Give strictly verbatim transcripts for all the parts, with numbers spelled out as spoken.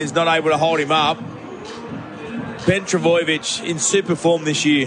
is not able to hold him up. Ben Trbojevic in super form this year.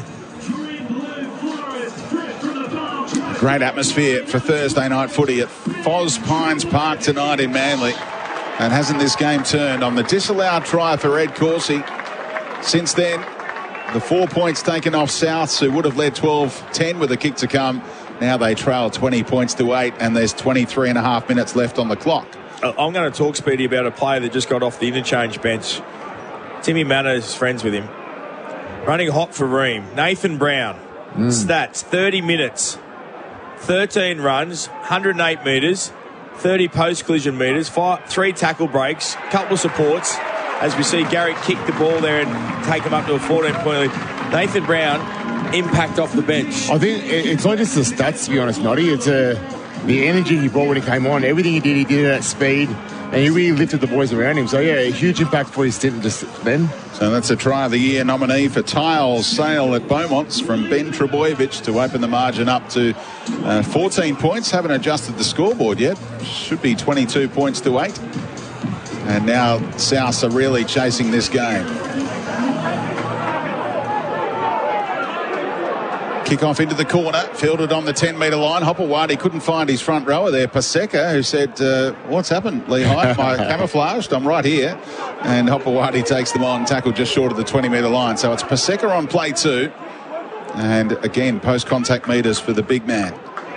Great atmosphere for Thursday night footy at Foz Pines Park tonight in Manly. And hasn't this game turned on the disallowed try for Ed Corsi? Since then, the four points taken off Souths, who would have led twelve ten with a kick to come. Now they trail twenty points to eight, and there's twenty-three and a half minutes left on the clock. I'm going to talk, Speedy, about a player that just got off the interchange bench. Timmy Manners is friends with him. Running hot for Ream. Nathan Brown. Mm. Stats, thirty minutes. thirteen runs, one hundred eight metres, thirty post-collision metres, five, three tackle breaks, couple supports. As we see Garrick kick the ball there and take him up to a fourteen-point lead. Nathan Brown, impact off the bench. I think it's not just the stats, to be honest, Noddy. It's uh, the energy he brought when he came on. Everything he did, he did it at speed. And he really lifted the boys around him. So, yeah, a huge impact for his stint just then. So that's a Try of the Year nominee for Tiles Sale at Beaumont's from Ben Trbojevic to open the margin up to uh, fourteen points. Haven't adjusted the scoreboard yet. Should be twenty-two points to eight. And now Souths are really chasing this game. Kick off into the corner, fielded on the ten metre line. Hopewadi couldn't find his front rower there. Paseka, who said, uh, what's happened, Lehigh? My camouflaged, I'm right here. And Hopewadi takes them on, tackled just short of the twenty metre line. So it's Paseka on play two. And again, post-contact metres for the big man.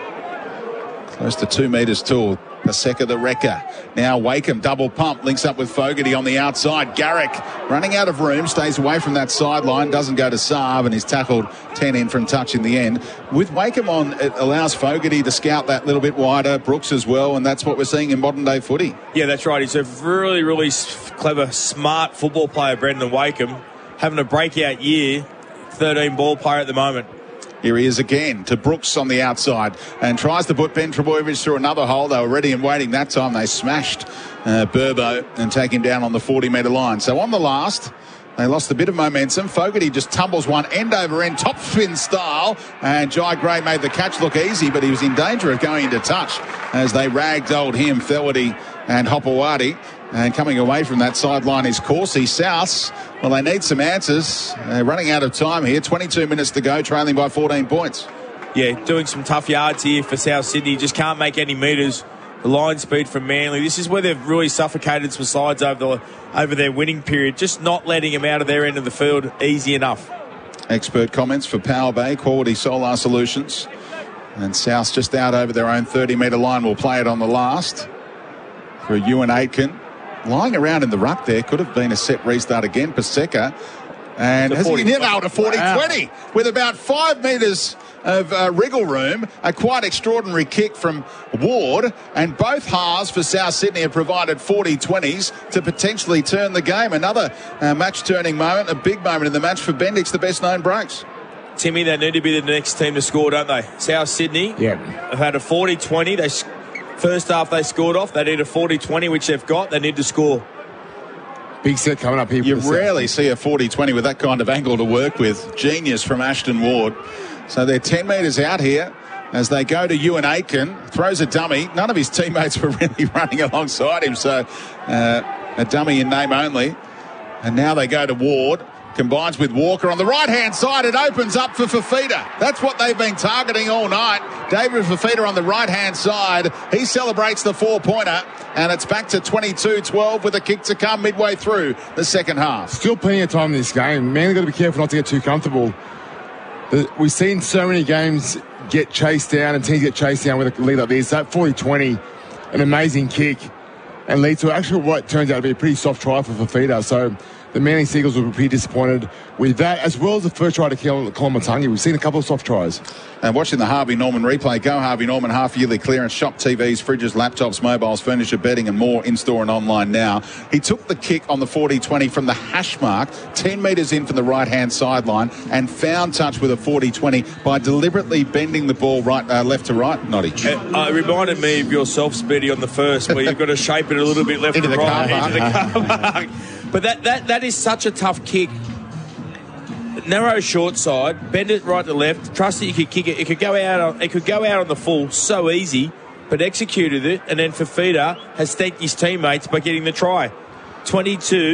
Close to two metres tall. Paseka the wrecker. Now Wakeham double pump, links up with Fogarty on the outside. Garrick running out of room, stays away from that sideline, doesn't go to Saab, and he's tackled ten in from touch in the end. With Wakeham on, it allows Fogarty to scout that little bit wider, Brooks as well, and that's what we're seeing in modern day footy. Yeah, that's right. He's a really, really clever, smart football player, Brendan Wakeham, having a breakout year, thirteen ball player at the moment. Here he is again to Brooks on the outside and tries to put Ben Trbojevic through another hole. They were ready and waiting that time. They smashed uh, Burbo and take him down on the forty metre line. So on the last, they lost a bit of momentum. Fogarty just tumbles one end over end, top spin style, and Jai Gray made the catch look easy, but he was in danger of going into touch as they ragdolled him, Felwady and Hopewadi. And coming away from that sideline is Corsi. Souths, well, they need some answers. They're running out of time here. twenty-two minutes to go, trailing by fourteen points. Yeah, doing some tough yards here for South Sydney. Just can't make any metres. The line speed from Manly. This is where they've really suffocated some sides over, the, over their winning period. Just not letting them out of their end of the field easy enough. Expert comments for Power Bay, Quality Solar Solutions. And Souths just out over their own thirty metre line. Will play it on the last for Ewan Aitken. Lying around in the ruck there, could have been a set restart again. Paseka, and has he nailed a forty twenty wow. with about five metres of uh, wriggle room. A quite extraordinary kick from Ward, and both halves for South Sydney have provided forty twenties to potentially turn the game. Another uh, match-turning moment, a big moment in the match for Bendix, the best-known Breaks. Timmy, they need to be the next team to score, don't they? South Sydney yeah. have had a forty twenty. They First half they scored off. They need a forty twenty, which they've got. They need to score. Big set coming up here. You rarely see a forty twenty with that kind of angle to work with. Genius from Ashton Ward. So they're ten metres out here as they go to Ewan Aitken. Throws a dummy. None of his teammates were really running alongside him, so uh, a dummy in name only. And now they go to Ward. Combines with Walker on the right-hand side. It opens up for Fifita. That's what they've been targeting all night. David Fifita on the right-hand side. He celebrates the four-pointer, and it's back to twenty-two twelve with a kick to come midway through the second half. Still plenty of time in this game. Man, they've got to be careful not to get too comfortable. We've seen so many games get chased down and teams get chased down with a lead like this. That forty twenty, an amazing kick, and leads to actually what turns out to be a pretty soft try for Fifita. So the Manly Seagulls will be pretty disappointed with that, as well as the first try to kill Kolomatangi. We've seen a couple of soft tries. And watching the Harvey Norman replay, go Harvey Norman half-yearly clearance, shop T Vs, fridges, laptops, mobiles, furniture, bedding and more in-store and online now. He took the kick on the forty twenty from the hash mark, ten metres in from the right-hand sideline, and found touch with a forty twenty by deliberately bending the ball right, uh, left to right, Noddy. It uh, reminded me of yourself, Speedy, on the first, where you've got to shape it a little bit left into to the right. Car into the car park. But that, that, that is such a tough kick. Narrow short side, bend it right to left. Trust that you could kick it. It could go out. On, it could go out on the full so easy, but executed it. And then Fifita has thanked his teammates by getting the try. twenty-two